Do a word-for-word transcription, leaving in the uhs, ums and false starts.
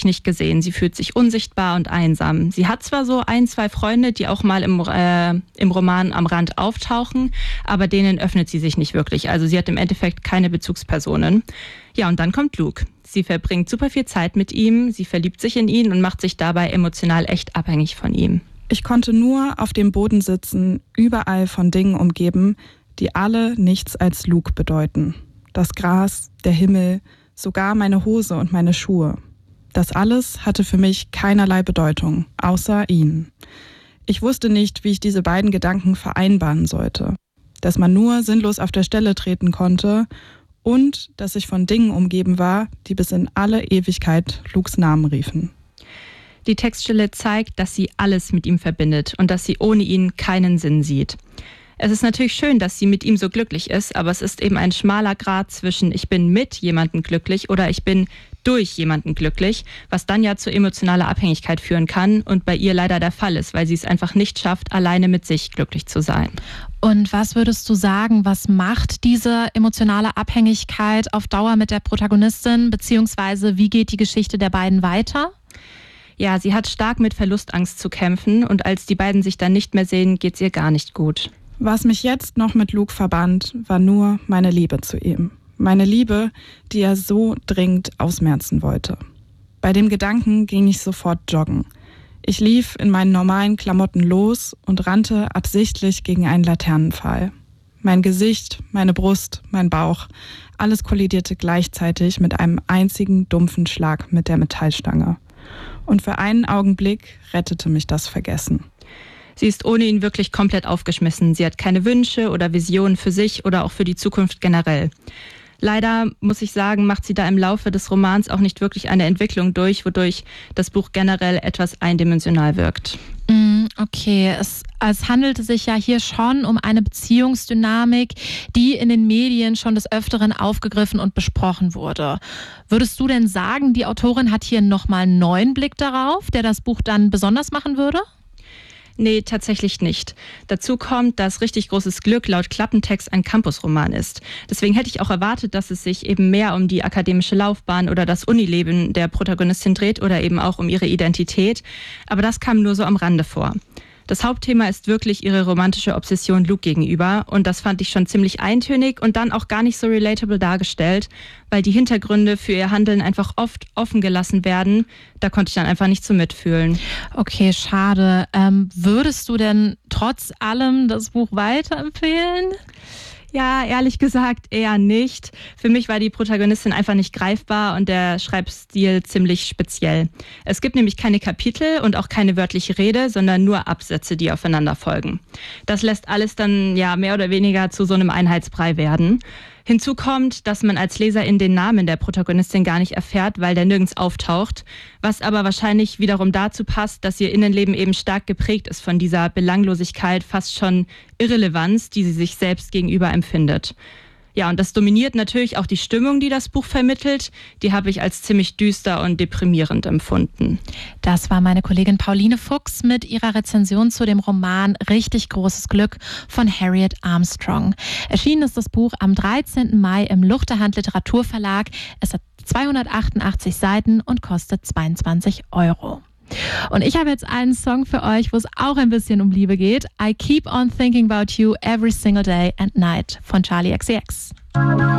nicht gesehen. Sie fühlt sich unsichtbar und einsam. Sie hat zwar so ein, zwei Freunde, die auch mal im, äh, im Roman am Rand auftauchen, aber denen öffnet sie sich nicht wirklich. Also sie hat im Endeffekt keine Bezugspersonen. Ja, und dann kommt Luke. Sie verbringt super viel Zeit mit ihm, sie verliebt sich in ihn und macht sich dabei emotional echt abhängig von ihm. Ich konnte nur auf dem Boden sitzen, überall von Dingen umgeben, die alle nichts als Luke bedeuten. Das Gras, der Himmel, sogar meine Hose und meine Schuhe. Das alles hatte für mich keinerlei Bedeutung, außer ihn. Ich wusste nicht, wie ich diese beiden Gedanken vereinbaren sollte. Dass man nur sinnlos auf der Stelle treten konnte und dass ich von Dingen umgeben war, die bis in alle Ewigkeit Lukes Namen riefen. Die Textstelle zeigt, dass sie alles mit ihm verbindet und dass sie ohne ihn keinen Sinn sieht. Es ist natürlich schön, dass sie mit ihm so glücklich ist, aber es ist eben ein schmaler Grat zwischen ich bin mit jemandem glücklich oder ich bin durch jemanden glücklich, was dann ja zu emotionaler Abhängigkeit führen kann und bei ihr leider der Fall ist, weil sie es einfach nicht schafft, alleine mit sich glücklich zu sein. Und was würdest du sagen, was macht diese emotionale Abhängigkeit auf Dauer mit der Protagonistin, beziehungsweise wie geht die Geschichte der beiden weiter? Ja, sie hat stark mit Verlustangst zu kämpfen und als die beiden sich dann nicht mehr sehen, geht es ihr gar nicht gut. Was mich jetzt noch mit Luke verband, war nur meine Liebe zu ihm. Meine Liebe, die er so dringend ausmerzen wollte. Bei dem Gedanken ging ich sofort joggen. Ich lief in meinen normalen Klamotten los und rannte absichtlich gegen einen Laternenpfahl. Mein Gesicht, meine Brust, mein Bauch, alles kollidierte gleichzeitig mit einem einzigen dumpfen Schlag mit der Metallstange. Und für einen Augenblick rettete mich das Vergessen. Sie ist ohne ihn wirklich komplett aufgeschmissen. Sie hat keine Wünsche oder Visionen für sich oder auch für die Zukunft generell. Leider, muss ich sagen, macht sie da im Laufe des Romans auch nicht wirklich eine Entwicklung durch, wodurch das Buch generell etwas eindimensional wirkt. Okay, es, es handelte sich ja hier schon um eine Beziehungsdynamik, die in den Medien schon des Öfteren aufgegriffen und besprochen wurde. Würdest du denn sagen, die Autorin hat hier nochmal einen neuen Blick darauf, der das Buch dann besonders machen würde? Nee, tatsächlich nicht. Dazu kommt, dass richtig großes Glück laut Klappentext ein Campusroman ist. Deswegen hätte ich auch erwartet, dass es sich eben mehr um die akademische Laufbahn oder das Unileben der Protagonistin dreht oder eben auch um ihre Identität. Aber das kam nur so am Rande vor. Das Hauptthema ist wirklich ihre romantische Obsession Luke gegenüber und das fand ich schon ziemlich eintönig und dann auch gar nicht so relatable dargestellt, weil die Hintergründe für ihr Handeln einfach oft offen gelassen werden. Da konnte ich dann einfach nicht so mitfühlen. Okay, schade. Ähm, würdest du denn trotz allem das Buch weiterempfehlen? Ja, ehrlich gesagt eher nicht. Für mich war die Protagonistin einfach nicht greifbar und der Schreibstil ziemlich speziell. Es gibt nämlich keine Kapitel und auch keine wörtliche Rede, sondern nur Absätze, die aufeinander folgen. Das lässt alles dann ja mehr oder weniger zu so einem Einheitsbrei werden. Hinzu kommt, dass man als Leserin den Namen der Protagonistin gar nicht erfährt, weil der nirgends auftaucht, was aber wahrscheinlich wiederum dazu passt, dass ihr Innenleben eben stark geprägt ist von dieser Belanglosigkeit, fast schon Irrelevanz, die sie sich selbst gegenüber empfindet. Ja, und das dominiert natürlich auch die Stimmung, die das Buch vermittelt. Die habe ich als ziemlich düster und deprimierend empfunden. Das war meine Kollegin Pauline Fuchs mit ihrer Rezension zu dem Roman Richtig großes Glück von Harriet Armstrong. Erschienen ist das Buch am dreizehnten Mai im Luchterhand Literaturverlag. Es hat zweihundertachtundachtzig Seiten und kostet zweiundzwanzig Euro. Und ich habe jetzt einen Song für euch, wo es auch ein bisschen um Liebe geht. I Keep on Thinking About You Every Single Day and Night von Charli X C X.